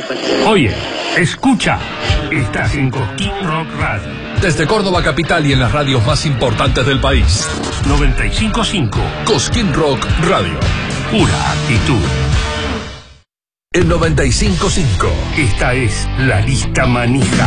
Oye, escucha. Estás en Cosquín Rock Radio. Desde Córdoba capital y en las radios más importantes del país. 95.5. Cosquín Rock Radio. Pura actitud. En 95.5. Esta es la lista manija.